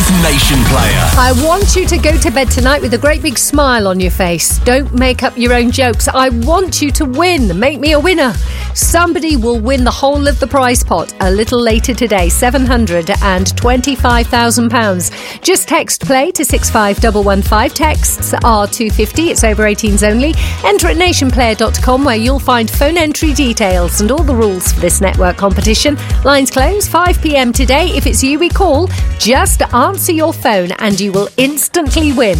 with Nation Player. I want you to go to bed tonight with a great big smile on your face. Don't make up your own jokes. I want you to win. Make me a winner. Somebody will win the whole of the prize pot a little later today. £725,000. Just text play to 65115. Texts are £250. It's over 18s only. Enter at nationplayer.com where you'll find phone entry details and all the rules for this network competition. Lines close 5 p.m. today. If it's you we call, just answer your phone and you will instantly win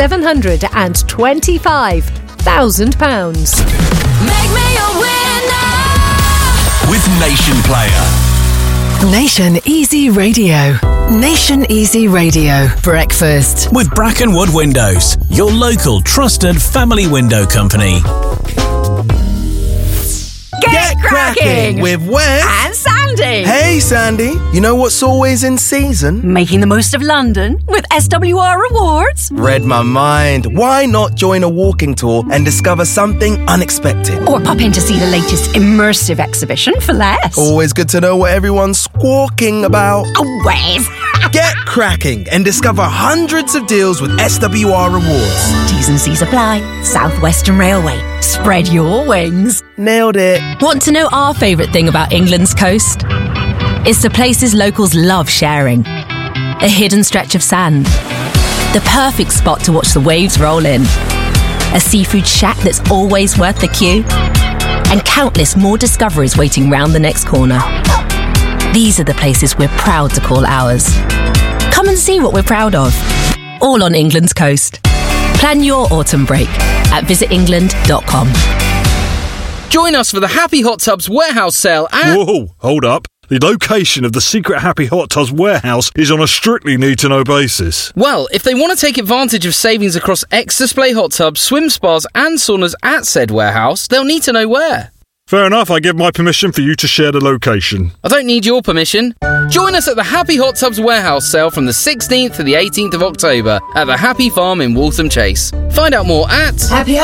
£725,000. Make me a winner with Nation Player. Nation Easy Radio. Nation Easy Radio. Breakfast. With Brackenwood Windows, your local trusted family window company. Get cracking with Wes and Sandy. Hey Sandy, you know what's always in season? Making the most of London with SWR Rewards. Read my mind. Why not join a walking tour and discover something unexpected? Or pop in to see the latest immersive exhibition for less. Always good to know what everyone's squawking about. Oh, Wes. Get cracking and discover hundreds of deals with SWR Rewards. T's and C's apply. South Western Railway. Spread your wings. Nailed it. Want to know our favourite thing about England's coast? It's the places locals love sharing. A hidden stretch of sand. The perfect spot to watch the waves roll in. A seafood shack that's always worth the queue. And countless more discoveries waiting round the next corner. These are the places we're proud to call ours. Come and see what we're proud of. All on England's coast. Plan your autumn break at visitengland.com. Join us for the Happy Hot Tubs warehouse sale at... Whoa, hold up. The location of the secret Happy Hot Tubs warehouse is on a strictly need-to-know basis. Well, if they want to take advantage of savings across ex-display hot tubs, swim spas and saunas at said warehouse, they'll need to know where. Fair enough, I give my permission for you to share the location. I don't need your permission. Join us at the Happy Hot Tubs warehouse sale from the 16th to the 18th of October at the Happy Farm in Waltham Chase. Find out more at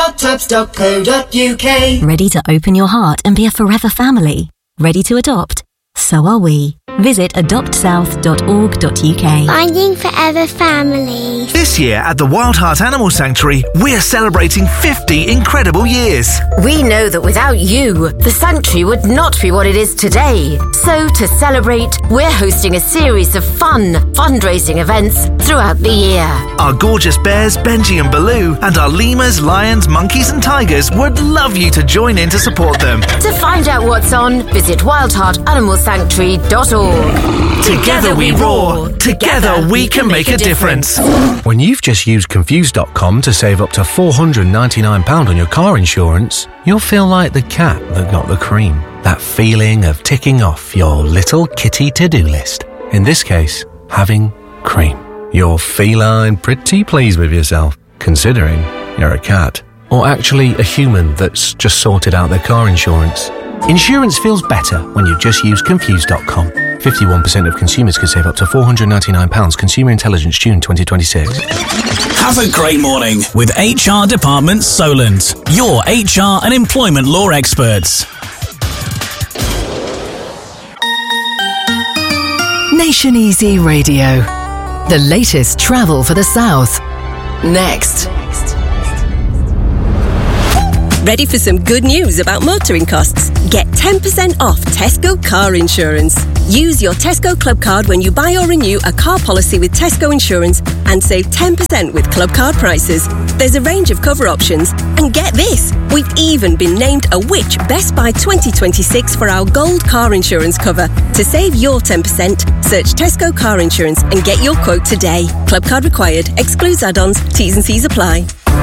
happyhottubs.co.uk. Ready to open your heart and be a forever family? Ready to adopt? So are we. Visit adoptsouth.org.uk. Finding forever families. This year at the Wild Heart Animal Sanctuary, we're celebrating 50 incredible years. We know that without you, the sanctuary would not be what it is today. So to celebrate, we're hosting a series of fun fundraising events throughout the year. Our gorgeous bears, Benji and Baloo, and our lemurs, lions, monkeys and tigers would love you to join in to support them. To find out what's on, visit wildheartanimalsanctuary.org. Together we roar. Together we can make a difference. When you've just used Confused.com to save up to £499 on your car insurance, you'll feel like the cat that got the cream. That feeling of ticking off your little kitty to-do list. In this case, having cream. You're feline pretty pleased with yourself, considering you're a cat. Or actually a human that's just sorted out their car insurance. Insurance feels better when you just use Confused.com. 51% of consumers could save up to £499. Consumer Intelligence, June 2026. Have a great morning with HR Department Solent, your HR and employment law experts. Nation Easy Radio. The latest travel for the South. Next. Ready for some good news about motoring costs? Get 10% off Tesco car insurance. Use your Tesco Club card when you buy or renew a car policy with Tesco Insurance and save 10% with Club card prices. There's a range of cover options. And get this, we've even been named a Which Best Buy 2026 for our gold car insurance cover. To save your 10%, search Tesco Car Insurance and get your quote today. Club card required. Excludes add-ons. T's and C's apply.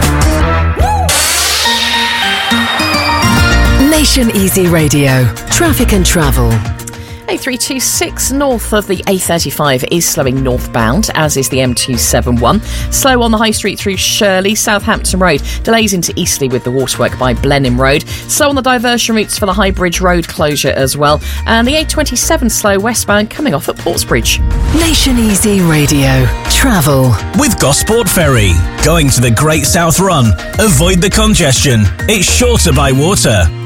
Nation Easy Radio. Traffic and travel. A326 north of the A35 is slowing northbound, as is the M271. Slow on the High Street through Shirley, Southampton Road. Delays into Eastleigh with the waterwork by Blenheim Road. Slow on the diversion routes for the High Bridge Road closure as well. And the A27 slow westbound coming off at Portsbridge. Nation Easy Radio. Travel. With Gosport Ferry. Going to the Great South Run. Avoid the congestion. It's shorter by water.